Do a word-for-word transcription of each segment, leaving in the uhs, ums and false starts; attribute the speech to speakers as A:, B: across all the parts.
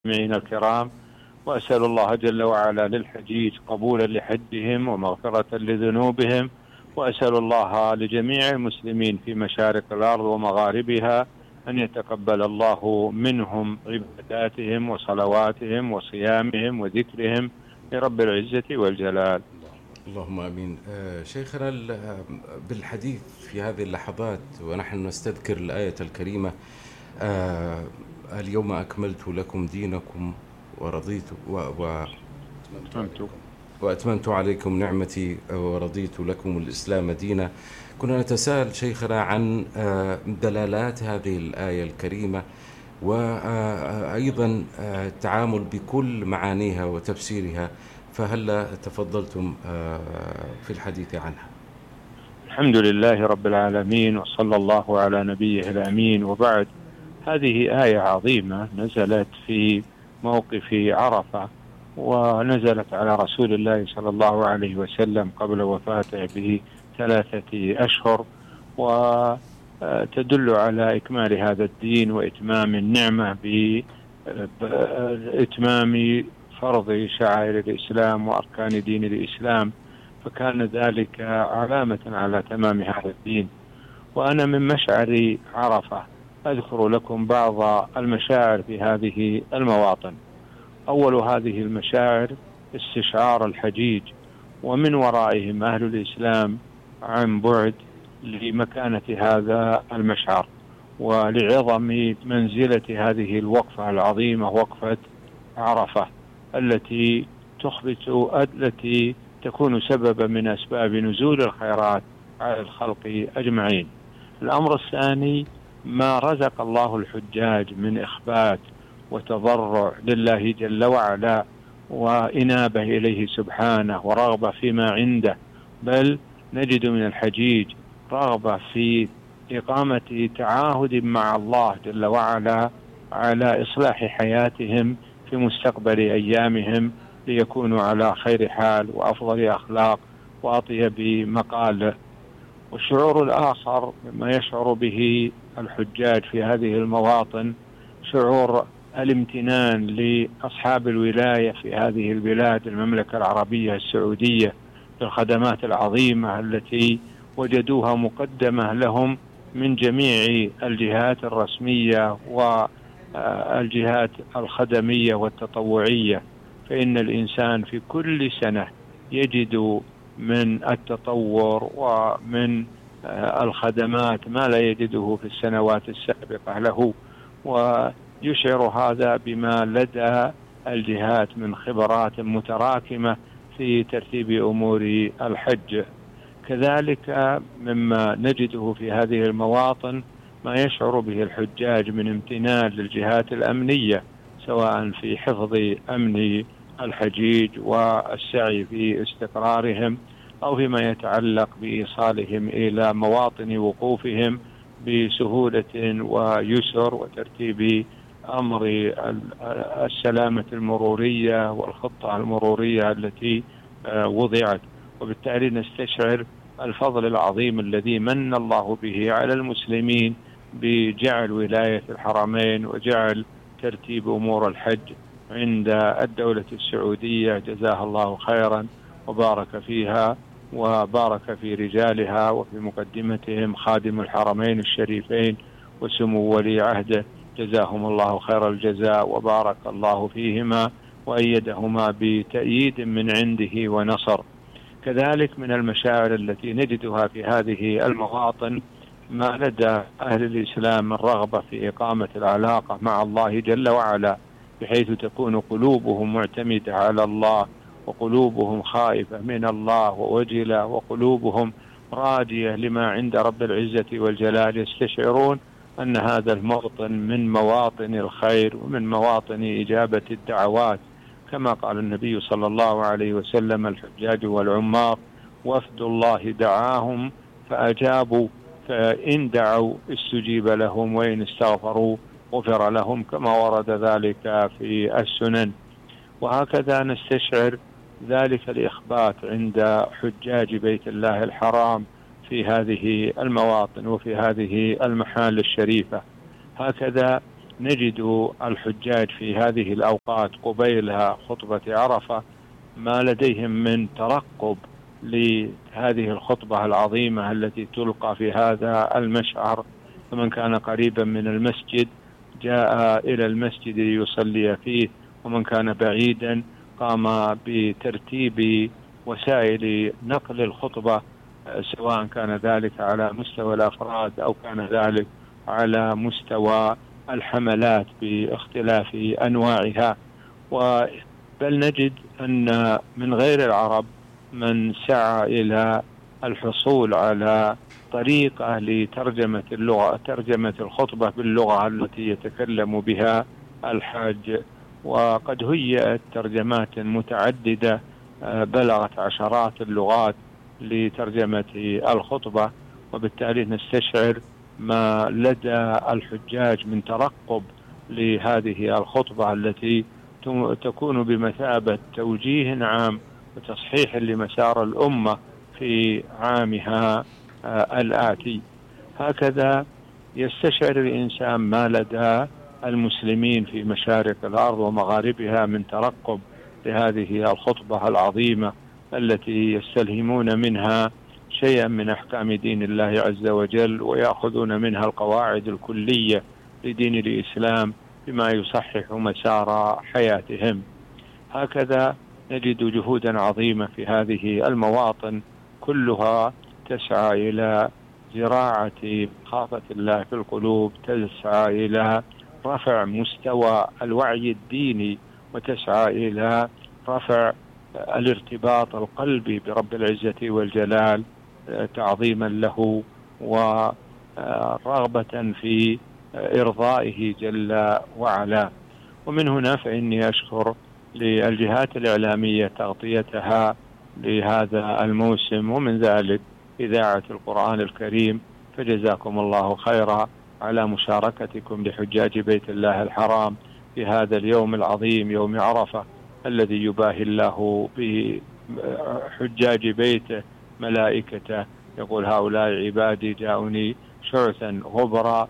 A: المستمعين الكرام، وأسأل الله جل وعلا للحجيج قبولا لحجهم ومغفرة لذنوبهم، وأسأل الله لجميع المسلمين في مشارق الأرض ومغاربها أن يتقبل الله منهم عباداتهم وصلواتهم وصيامهم وذكرهم لرب العزة والجلال.
B: اللهم امين. آه شيخنا، بالحديث في هذه اللحظات ونحن نستذكر الآية الكريمة: آه اليوم أكملت لكم دينكم ورضيت و... و... وأتممت عليكم نعمتي ورضيت لكم الإسلام دينا. كنا نتساءل شيخنا عن آه دلالات هذه الآية الكريمة، وأيضا آه التعامل بكل معانيها وتفسيرها، فهل تفضلتم في الحديث عنها؟
A: الحمد لله رب العالمين، وصلى الله على نبيه الأمين، وبعد. هذه آية عظيمة نزلت في موقف عرفة، ونزلت على رسول الله صلى الله عليه وسلم قبل وفاته بثلاثة أشهر، وتدل على إكمال هذا الدين وإتمام النعمة بإتمام فرض شعائر الإسلام وأركان دين الإسلام، فكان ذلك علامة على تمام هذا الدين. وأنا من مشعر عرفة أذكر لكم بعض المشاعر في هذه المواطن. أول هذه المشاعر استشعار الحجيج، ومن ورائهم أهل الإسلام عن بعد، لمكانة هذا المشعر ولعظم منزلة هذه الوقفة العظيمة، وقفة عرفة التي تخبت التي تكون سببا من أسباب نزول الخيرات على الخلق أجمعين. الأمر الثاني ما رزق الله الحجاج من إخبات وتضرع لله جل وعلا، وإنابة إليه سبحانه، ورغبة فيما عنده. بل نجد من الحجيج رغبة في إقامة تعاهد مع الله جل وعلا على إصلاح حياتهم في مستقبل أيامهم، ليكونوا على خير حال وأفضل أخلاق وأطيب مقال. والشعور الآخر مما يشعر به الحجاج في هذه المواطن شعور الامتنان لأصحاب الولاية في هذه البلاد، المملكة العربية السعودية، بالخدمات العظيمة التي وجدوها مقدمة لهم من جميع الجهات الرسمية والجهات الخدمية والتطوعية. فإن الإنسان في كل سنة يجد من التطور ومن الخدمات ما لا يجده في السنوات السابقة له، ويشعر هذا بما لدى الجهات من خبرات متراكمة في ترتيب أمور الحج. كذلك مما نجده في هذه المواطن ما يشعر به الحجاج من امتنان للجهات الأمنية، سواء في حفظ أمن الحجيج والسعي في استقرارهم، أو فيما يتعلق بإيصالهم إلى مواطن وقوفهم بسهولة ويسر، وترتيب أمر السلامة المرورية والخطة المرورية التي وضعت. وبالتالي نستشعر الفضل العظيم الذي من الله به على المسلمين بجعل ولاية الحرمين وجعل ترتيب أمور الحج عند الدولة السعودية، جزاها الله خيرا وبارك فيها وبارك في رجالها، وفي مقدمتهم خادم الحرمين الشريفين وسمو ولي عهده، جزاهم الله خير الجزاء وبارك الله فيهما وأيدهما بتأييد من عنده ونصر. كذلك من المشاعر التي نجدها في هذه المواطن ما لدى أهل الإسلام الرغبة في إقامة العلاقة مع الله جل وعلا، بحيث تكون قلوبهم معتمدة على الله، وقلوبهم خائفة من الله ووجلة، وقلوبهم راجية لما عند رب العزة والجلال. يستشعرون أن هذا الموطن من مواطن الخير ومن مواطن إجابة الدعوات، كما قال النبي صلى الله عليه وسلم: الحجاج والعمار وفد الله دعاهم فأجابوا، فإن دعوا استجيب لهم، وإن استغفروا غفر لهم، كما ورد ذلك في السنن. وهكذا نستشعر ذلك الإخبات عند حجاج بيت الله الحرام في هذه المواطن وفي هذه المحال الشريفة. هكذا نجد الحجاج في هذه الأوقات قبيل خطبة عرفة ما لديهم من ترقب لهذه الخطبة العظيمة التي تلقى في هذا المشعر. فمن كان قريبا من المسجد جاء إلى المسجد ليصلي فيه، ومن كان بعيدا قام بترتيب وسائل نقل الخطبة، سواء كان ذلك على مستوى الأفراد أو كان ذلك على مستوى الحملات باختلاف أنواعها. بل نجد أن من غير العرب من سعى إلى الحصول على طريقة لترجمة اللغة ترجمة الخطبة باللغة التي يتكلم بها الحاج، وقد هيئت ترجمات متعددة بلغت عشرات اللغات لترجمة الخطبة. وبالتالي نستشعر ما لدى الحجاج من ترقب لهذه الخطبة التي تكون بمثابة توجيه عام وتصحيح لمسار الأمة في عامها الآتي. هكذا يستشعر الإنسان ما لدى المسلمين في مشارق الأرض ومغاربها من ترقب لهذه الخطبة العظيمة التي يستلهمون منها شيئا من أحكام دين الله عز وجل، ويأخذون منها القواعد الكلية لدين الإسلام بما يصحح مسار حياتهم. هكذا نجد جهودا عظيمة في هذه المواطن كلها تسعى إلى زراعة مخافة الله في القلوب، تسعى إلى رفع مستوى الوعي الديني، وتسعى إلى رفع الارتباط القلبي برب العزة والجلال تعظيما له ورغبة في إرضائه جل وعلا. ومن هنا فإني أشكر للجهات الإعلامية تغطيتها لهذا الموسم، ومن ذلك إذاعة القرآن الكريم، فجزاكم الله خيرا على مشاركتكم لحجاج بيت الله الحرام في هذا اليوم العظيم يوم عرفة الذي يباهي الله بحجاج بيته ملائكته، يقول هؤلاء عبادي جاءوني شعثا غبرا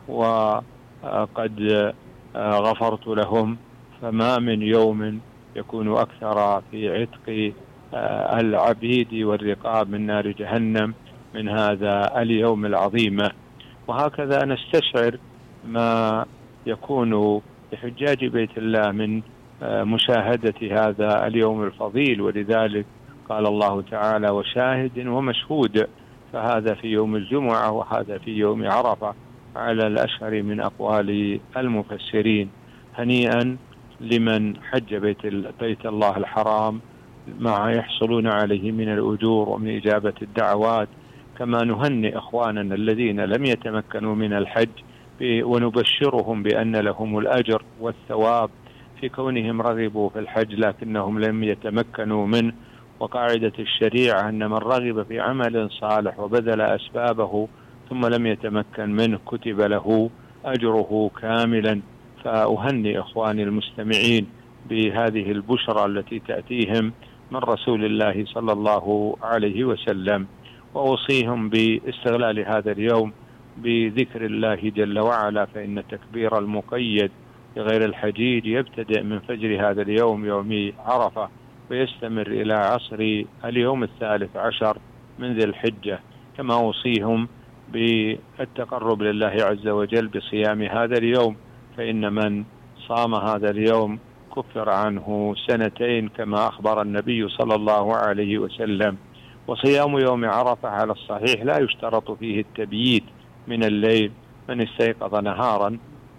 A: وقد غفرت لهم. فما من يوم يكون أكثر في عتق العبيد والرقاب من نار جهنم من هذا اليوم العظيم. وهكذا نستشعر ما يكون لحجاج بيت الله من مشاهدة هذا اليوم الفضيل، ولذلك قال الله تعالى وشاهد ومشهود، فهذا في يوم الجمعة وهذا في يوم عرفة على الأشهر من أقوال المفسرين. هنيئا لمن حج بيت, بيت الله الحرام ما يحصلون عليه من الأجور ومن إجابة الدعوات، كما نهنئ إخواننا الذين لم يتمكنوا من الحج ونبشرهم بأن لهم الأجر والثواب في كونهم رغبوا في الحج لكنهم لم يتمكنوا منه. وقاعدة الشريعة أن من رغب في عمل صالح وبذل أسبابه ثم لم يتمكن منه كتب له أجره كاملا. فأهنئ إخواني المستمعين بهذه البشرى التي تأتيهم من رسول الله صلى الله عليه وسلم، وأوصيهم باستغلال هذا اليوم بذكر الله جل وعلا، فإن تكبير المقيد لغير الحجيج يبتدئ من فجر هذا اليوم يوم عرفة ويستمر إلى عصر اليوم الثالث عشر من ذي الحجة. كما أوصيهم بالتقرب لله عز وجل بصيام هذا اليوم، فإن من صام هذا اليوم كفر عنه سنتين كما أخبر النبي صلى الله عليه وسلم. وصيام يوم عرفة على الصحيح لا يشترط فيه التبييت من الليل، من استيقظ نهارا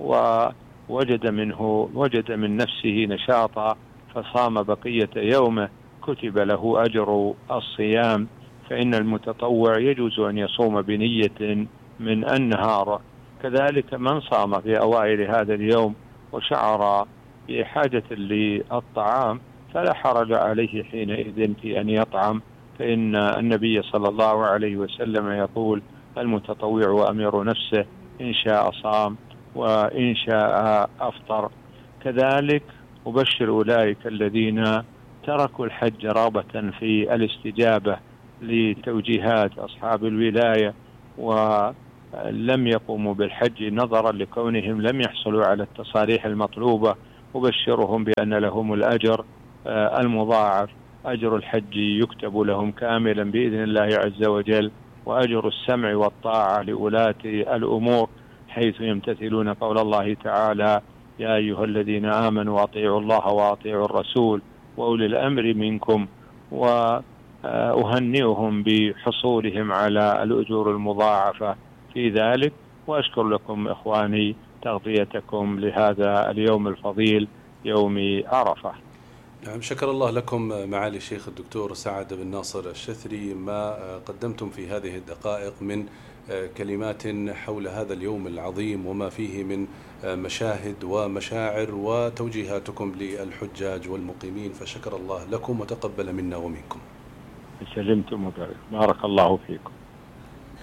A: ووجد منه وجد من نفسه نشاطا فصام بقية يومه كتب له أجر الصيام. فإن المتطوع يجوز أن يصوم بنية من النهار. كذلك من صام في أوائل هذا اليوم وشعر بحاجة للطعام فلا حرج عليه حينئذ في أن يطعم، فإن النبي صلى الله عليه وسلم يقول المتطوع وأمير نفسه إن شاء صام وإن شاء أفطر. كذلك أبشر أولئك الذين تركوا الحج رغبة في الاستجابة لتوجيهات أصحاب الولاية لم يقوموا بالحج نظرا لكونهم لم يحصلوا على التصاريح المطلوبة، أبشرهم بأن لهم الأجر المضاعف، أجر الحج يكتب لهم كاملا بإذن الله عز وجل، وأجر السمع والطاعة لولاة الأمور حيث يمتثلون قول الله تعالى: يا أيها الذين آمنوا أطيعوا الله وأطيعوا الرسول وأولي الأمر منكم. وأهنئهم بحصولهم على الأجور المضاعفة في ذلك، وأشكر لكم إخواني تغطيتكم لهذا اليوم الفضيل يوم عرفة.
C: نعم، شكر الله لكم معالي الشيخ الدكتور سعد بن ناصر الشثري ما قدمتم في هذه الدقائق من كلمات حول هذا اليوم العظيم وما فيه من مشاهد ومشاعر وتوجيهاتكم للحجاج والمقيمين، فشكر الله لكم وتقبل منا ومنكم.
A: سلمتم وبارك، بارك الله فيكم.